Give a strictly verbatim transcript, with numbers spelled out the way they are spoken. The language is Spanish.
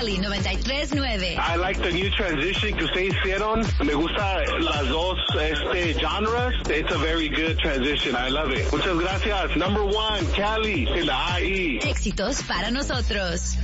Cali noventa y tres nueve. I like the new transition que ustedes hicieron. Me gusta las dos este genres. It's a very good transition. I love it. Muchas gracias. Number one, Cali, en la A I. Éxitos para nosotros.